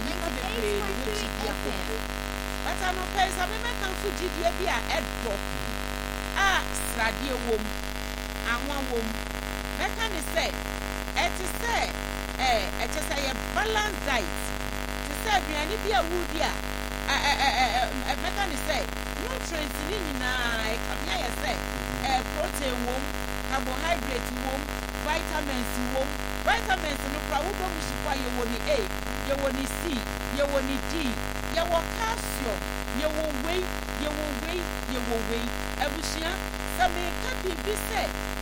nipa bebree ne wɔgyi di akoko but ano pɛ sɛ mɛka nso gyidie bi a ɛdɔ a sradeɛ wom anwa wom mɛka ne sɛ ɛte sɛ ɛkyɛ sɛ yɛ balance diet te sɛ aduane bi a wodi a mɛka ne sɛ nutrients ne nyinaa ɛkamea yɛ sɛ protein wom carbohydrate wom vitamins wom vitamins no kora wobɔ mu hyikwa yɛwɔ ne A yɛwɔ ne C yɛwɔ ne D yɛwɔ calcium yɛwɔ wei abusua sɛ meka biribi sɛ